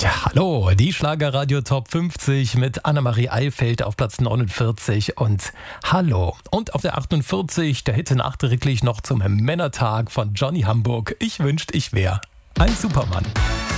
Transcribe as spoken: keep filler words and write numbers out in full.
Hallo, die Schlagerradio Top fünfzig mit Annemarie Eilfeld auf Platz neunundvierzig und Hallo. Und auf der achtundvierzig der Hit nachträglich noch zum Männertag von Johnny Hamburg. Ich wünscht, ich wär ein Supermann.